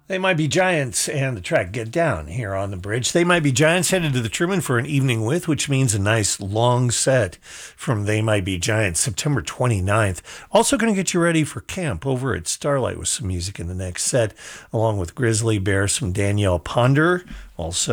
They Might Be Giants and the track Get Down here on the bridge. They Might Be Giants headed to the Truman for an evening with, which means a nice long set from They Might Be Giants, September 29th. Also going to get you ready for camp over at Starlight with some music in the next set, along with Grizzly Bear, some Danielle Ponder, also